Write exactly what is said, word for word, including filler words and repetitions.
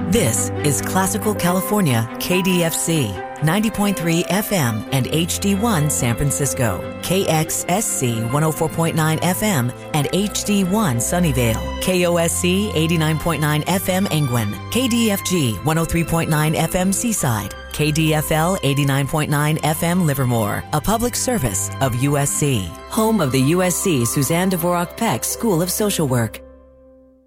This is Classical California, K D F C, ninety point three F M and H D one San Francisco, K X S C one oh four point nine F M and H D one Sunnyvale, K O S C eighty-nine point nine F M Angwin, K D F G one oh three point nine F M Seaside, K D F L eighty-nine point nine F M Livermore, a public service of U S C, home of the U S C Suzanne Dvorak Peck School of Social Work.